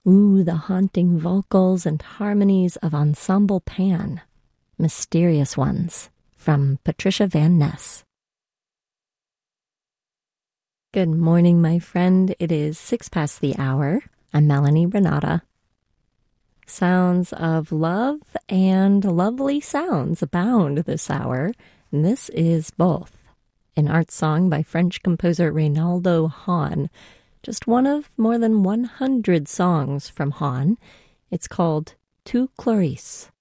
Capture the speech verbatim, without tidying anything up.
Ooh, the haunting vocals and harmonies of Ensemble Pan. Mysterious Ones, from Patricia Van Ness. Good morning, my friend. It is six past the hour. I'm Melanie Renata. Sounds of love and lovely sounds abound this hour, and this is both. An art song by French composer Reynaldo Hahn, just one of more than one hundred songs from Hahn. It's called Tu Clarice.